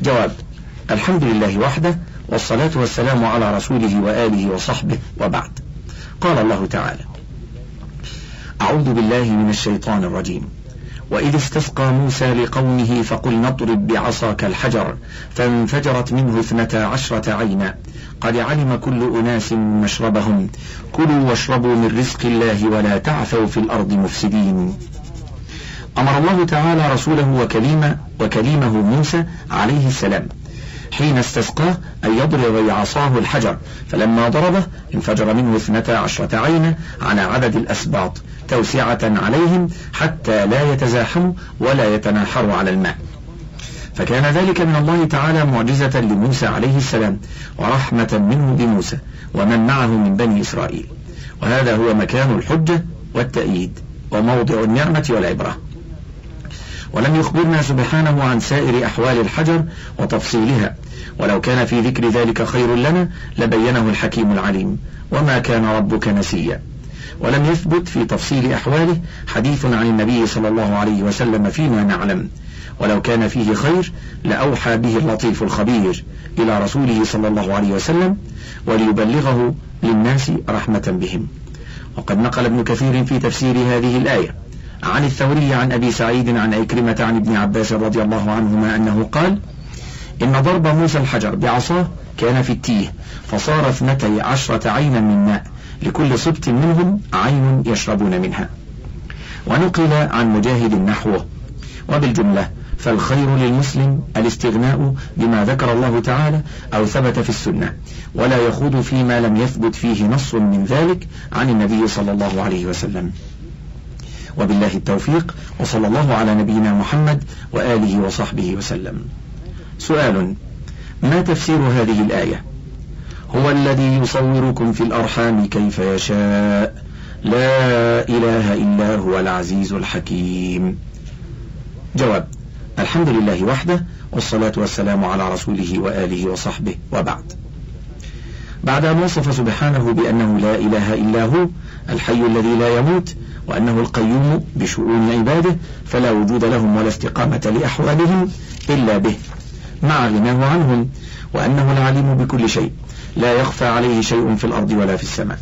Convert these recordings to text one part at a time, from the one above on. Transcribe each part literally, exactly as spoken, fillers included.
جواب: الحمد لله وحده، والصلاة والسلام على رسوله وآله وصحبه، وبعد. قال الله تعالى: أعوذ بالله من الشيطان الرجيم. وإذ استسقى موسى لقومه فقل نضرب بعصاك الحجر فانفجرت منه اثنتا عشرة عينا قد علم كل أناس مشربهم كلوا واشربوا من رزق الله ولا تعثوا في الأرض مفسدين. أمر الله تعالى رسوله وكليمه, وكليمه موسى عليه السلام حين استسقاه أن يضرب بعصاه الحجر، فلما ضربه انفجر منه اثنتا عشرة عينا على عدد الأسباط توسعة عليهم حتى لا يتزاحموا ولا يتناحروا على الماء. فكان ذلك من الله تعالى معجزة لموسى عليه السلام ورحمة منه بموسى ومن معه من بني إسرائيل، وهذا هو مكان الحجة والتأييد وموضع النعمة والعبرة. ولم يخبرنا سبحانه عن سائر أحوال الحجر وتفصيلها، ولو كان في ذكر ذلك خير لنا لبينه الحكيم العليم، وما كان ربك نسيا. ولم يثبت في تفصيل أحواله حديث عن النبي صلى الله عليه وسلم فيما نعلم، ولو كان فيه خير لأوحى به اللطيف الخبير إلى رسوله صلى الله عليه وسلم وليبلغه للناس رحمة بهم. وقد نقل ابن كثير في تفسير هذه الآية عن الثوري عن أبي سعيد عن عكرمة عن ابن عباس رضي الله عنهما أنه قال: إن ضرب موسى الحجر بعصاه كان في التيه فصار اثنتي عشرة عينا من ماء لكل سبط منهم عين يشربون منها. ونقل عن مجاهد نحوه. وبالجملة فالخير للمسلم الاستغناء بما ذكر الله تعالى أو ثبت في السنة، ولا يخوض فيما لم يثبت فيه نص من ذلك عن النبي صلى الله عليه وسلم. وبالله التوفيق، وصلى الله على نبينا محمد وآله وصحبه وسلم. سؤال: ما تفسير هذه الآية؟ هو الذي يصوركم في الأرحام كيف يشاء لا إله إلا هو العزيز الحكيم. جواب: الحمد لله وحده، والصلاة والسلام على رسوله وآله وصحبه، وبعد. بعد أن وصف سبحانه بأنه لا إله إلا هو الحي الذي لا يموت، وأنه القيوم بشؤون عباده فلا وجود لهم ولا استقامة لأحوالهم إلا به مع غناه عنهم، وأنه العليم بكل شيء لا يخفى عليه شيء في الأرض ولا في السماء،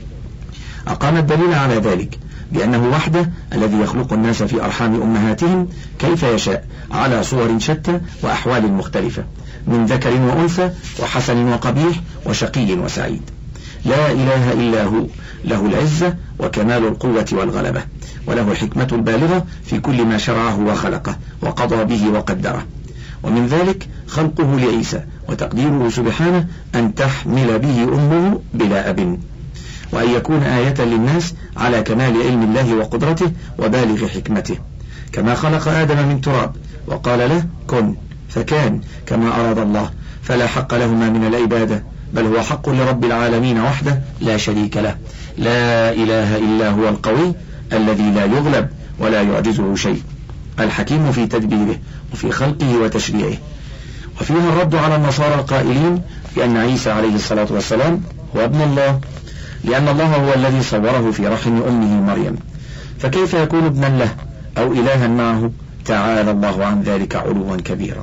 أقام الدليل على ذلك بأنه وحده الذي يخلق الناس في أرحام أمهاتهم كيف يشاء على صور شتى وأحوال مختلفة من ذكر وأنثى وحسن وقبيح وشقي وسعيد. لا إله إلا هو، له العزة وكمال القوة والغلبة، وله الحكمة البالغة في كل ما شرعه وخلقه وقضى به وقدره. ومن ذلك خلقه لعيسى وتقديره سبحانه أن تحمل به أمه بلا أب، وأن يكون آية للناس على كمال علم الله وقدرته وبالغ حكمته، كما خلق آدم من تراب وقال له كن فكان كما أراد الله، فلا حق لهما من العبادة، بل هو حق لرب العالمين وحده لا شريك له. لا إله إلا هو القوي الذي لا يغلب ولا يعجزه شيء، الحكيم في تدبيره وفي خلقه وتشريعه. وفيها الرد على النصارى القائلين بأن عيسى عليه الصلاة والسلام هو ابن الله، لأن الله هو الذي صوره في رحم أمه مريم، فكيف يكون ابنا له أو إلها معه؟ تعالى الله عن ذلك علوا كبيرا.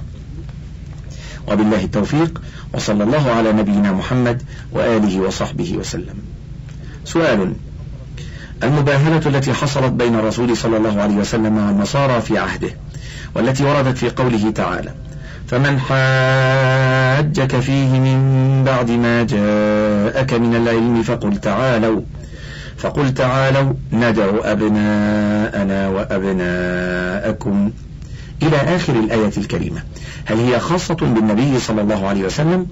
وبالله التوفيق، وصلى الله على نبينا محمد وآله وصحبه وسلم. سؤال: المباهلة التي حصلت بين الرسول صلى الله عليه وسلم والنصارى في عهده، والتي وردت في قوله تعالى: فمن حاجك فيه من بعد ما جاءك من العلم فقل تعالوا فقل تعالوا ندع أبناءنا وأبناءكم إلى آخر الآية الكريمة، هل هي خاصة بالنبي صلى الله عليه وسلم؟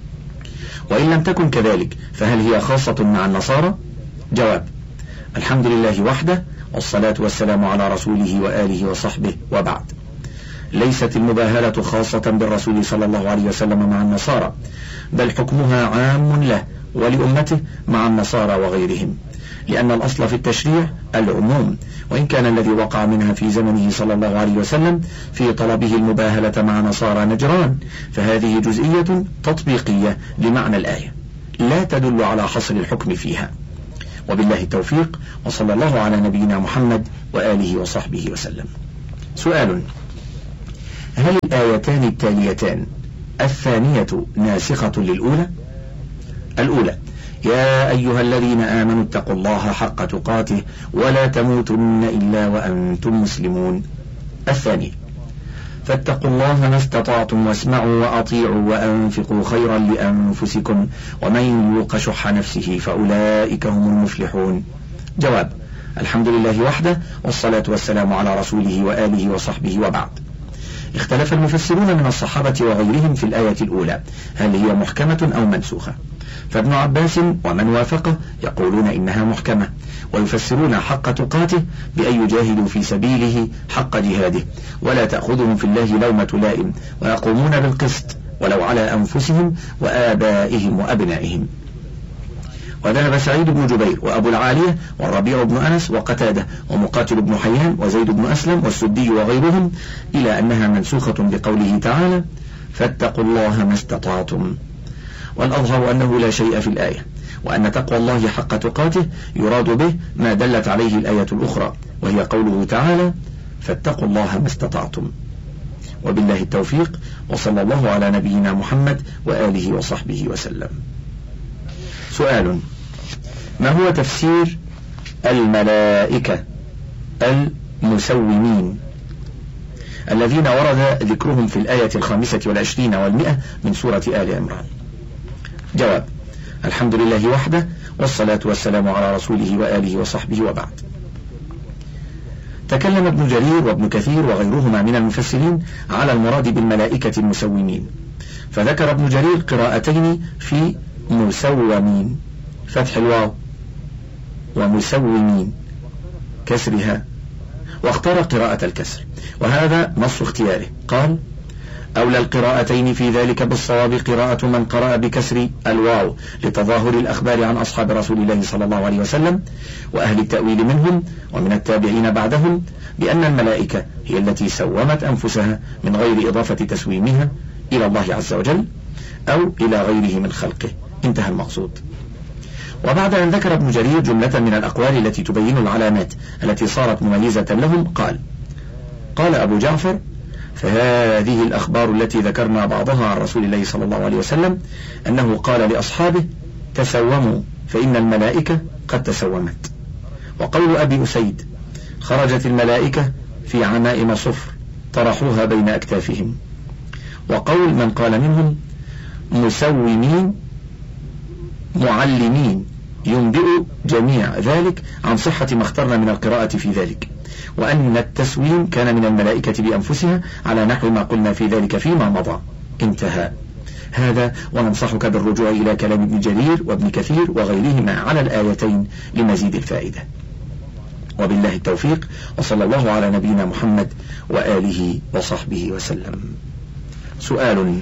وإن لم تكن كذلك فهل هي خاصة مع النصارى؟ جواب: الحمد لله وحده، والصلاة والسلام على رسوله وآله وصحبه، وبعد. ليست المباهلة خاصة بالرسول صلى الله عليه وسلم مع النصارى، بل حكمها عام له ولأمته مع النصارى وغيرهم، لأن الأصل في التشريع العموم، وإن كان الذي وقع منها في زمنه صلى الله عليه وسلم في طلبه المباهلة مع نصارى نجران، فهذه جزئية تطبيقية لمعنى الآية لا تدل على حصر الحكم فيها. وبالله التوفيق، وصلى الله على نبينا محمد وآله وصحبه وسلم. سؤال: هل الآيتان التاليتان الثانية ناسخة للأولى؟ الأولى: يا أيها الذين آمنوا اتقوا الله حق تقاته ولا تموتن إلا وأنتم مسلمون. الثانية: فاتقوا الله ما استطعتم واسمعوا وأطيعوا وأنفقوا خيرا لأنفسكم ومن يوق شح نفسه فأولئك هم المفلحون. جواب: الحمد لله وحده، والصلاة والسلام على رسوله وآله وصحبه، وبعد. اختلف المفسرون من الصحابة وغيرهم في الآية الأولى هل هي محكمة أو منسوخة، فابن عباس ومن وافقه يقولون إنها محكمة، ويفسرون حق تقاته بأن يجاهدوا في سبيله حق جهاده ولا تأخذهم في الله لومة لائم ويقومون بالقسط ولو على أنفسهم وآبائهم وأبنائهم. وذهب سعيد بن جبير وأبو العالية والربيع بن أنس وقتادة ومقاتل بن حيان وزيد بن أسلم والسدي وغيرهم إلى أنها منسوخة بقوله تعالى: فاتقوا الله ما استطعتم. والأظهر أنه لا شيء في الآية، وأن تقوى الله حق تقاته يراد به ما دلت عليه الآية الأخرى، وهي قوله تعالى: فاتقوا الله ما استطعتم. وبالله التوفيق، وصلى الله على نبينا محمد وآله وصحبه وسلم. سؤال: ما هو تفسير الملائكة المسومين الذين ورد ذكرهم في الآية الخامسة والعشرين والمئة من سورة آل عمران؟ جواب: الحمد لله وحده، والصلاة والسلام على رسوله وآله وصحبه، وبعد. تكلم ابن جرير وابن كثير وغيرهما من المفسرين على المراد بالملائكة المسومين، فذكر ابن جرير قراءتين في مسومين فتح الواو ومسومين كسرها، واختار قراءة الكسر، وهذا نص اختياره. قال: أولى القراءتين في ذلك بالصواب قراءة من قرأ بكسر الواو لتظاهر الأخبار عن أصحاب رسول الله صلى الله عليه وسلم وأهل التأويل منهم ومن التابعين بعدهم بأن الملائكة هي التي سومت أنفسها من غير إضافة تسويمها إلى الله عز وجل أو إلى غيره من خلقه. انتهى المقصود. وبعد أن ذكر ابن جرير جملة من الأقوال التي تبين العلامات التي صارت مميزة لهم، قال: قال أبو جعفر: فهذه الأخبار التي ذكرنا بعضها عن رسول الله صلى الله عليه وسلم أنه قال لأصحابه: تسوموا فإن الملائكة قد تسومت. وقول أبي أسيد: خرجت الملائكة في عمائم صفر طرحوها بين أكتافهم. وقول من قال منهم: مسومين معلمين، ينبئ جميع ذلك عن صحة ما اخترنا من القراءة في ذلك، وأن التسويم كان من الملائكة بأنفسها على نحو ما قلنا في ذلك فيما مضى. انتهى. هذا، وننصحك بالرجوع إلى كلام ابن جرير وابن كثير وغيرهما على الآيتين لمزيد الفائدة. وبالله التوفيق، وصلى الله على نبينا محمد وآله وصحبه وسلم. سؤال: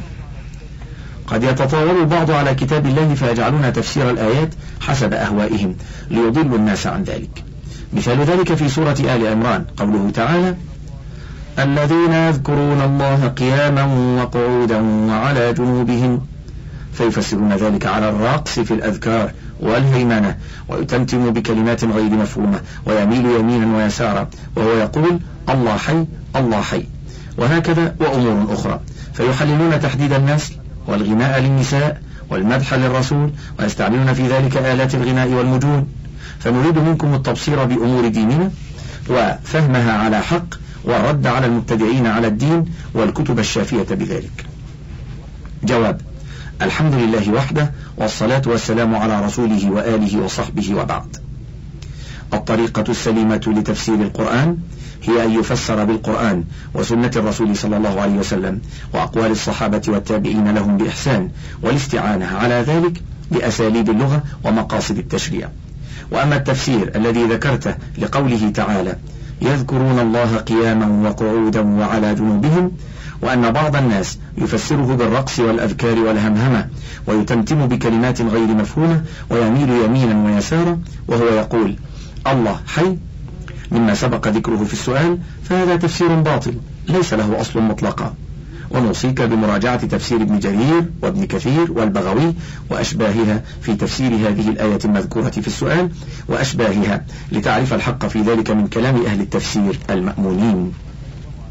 قد يتطاول البعض على كتاب الله فيجعلون تفسير الآيات حسب أهوائهم ليضلوا الناس عن ذلك. مثال ذلك في سورة آل عمران قوله تعالى: الذين يذكرون الله قياما وقعودا وعلى جنوبهم، فيفسرون ذلك على الرقص في الأذكار والهيمنة، ويتمتم بكلمات غير مفهومة ويميل يمينا ويسارا وهو يقول الله حي الله حي، وهكذا وأمور أخرى، فيحللون تحديد النسل والغناء للنساء والمدح للرسول، ويستعملون في ذلك آلات الغناء والمجون. فنريد منكم التبصير بأمور ديننا وفهمها على حق، والرد على المبتدعين على الدين والكتب الشافية بذلك. جواب: الحمد لله وحده، والصلاة والسلام على رسوله وآله وصحبه، وبعد. الطريقة السليمة لتفسير القرآن هي أن يفسر بالقرآن وسنة الرسول صلى الله عليه وسلم وأقوال الصحابة والتابعين لهم بإحسان، والاستعانة على ذلك بأساليب اللغة ومقاصد التشريع. وأما التفسير الذي ذكرته لقوله تعالى: يذكرون الله قياما وقعودا وعلى جنوبهم، وأن بعض الناس يفسره بالرقص والأذكار والهمهمة ويتمتم بكلمات غير مفهومة ويميل يمينا ويسارا وهو يقول الله حي مما سبق ذكره في السؤال، فهذا تفسير باطل ليس له أصل مطلقا. ونوصيك بمراجعة تفسير ابن جرير وابن كثير والبغوي وأشباهها في تفسير هذه الآية المذكورة في السؤال وأشباهها لتعرف الحق في ذلك من كلام أهل التفسير المأمونين.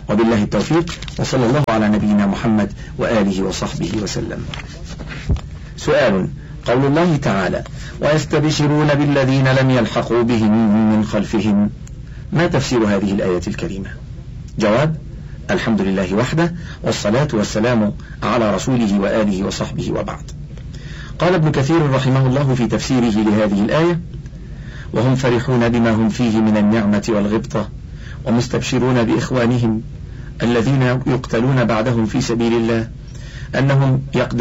وبالله التوفيق، وصلى الله على نبينا محمد وآله وصحبه وسلم. سؤال: قول الله تعالى: ويستبشرون بالذين لم يلحقوا بهم من خلفهم، ما تفسير هذه الآية الكريمة؟ جواب: الحمد لله وحده، والصلاة والسلام على رسوله وآله وصحبه وبعد. قال ابن كثير رحمه الله في تفسيره لهذه الآية: وهم فرحون بما هم فيه من النعمة والغبطة، ومستبشرون بإخوانهم الذين يقتلون بعدهم في سبيل الله أنهم يقدرون